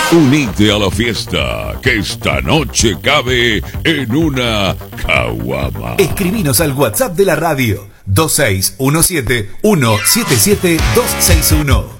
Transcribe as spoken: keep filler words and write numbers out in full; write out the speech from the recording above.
Unite a la fiesta, que esta noche cabe en una caguama. Escribinos al WhatsApp de la radio dos seis uno siete uno siete siete dos seis uno.